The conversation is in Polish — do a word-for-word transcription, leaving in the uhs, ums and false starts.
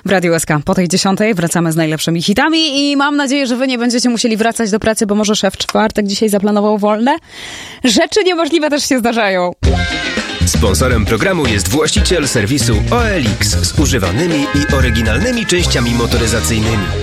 w Radiu S K. Po tej dziesiątej wracamy z najlepszymi hitami i mam nadzieję, że wy nie będziecie musieli wracać do pracy, bo może szef w czwartek dzisiaj zaplanował wolne. Rzeczy niemożliwe też się zdarzają. Sponsorem programu jest właściciel serwisu O L X z używanymi i oryginalnymi częściami motoryzacyjnymi.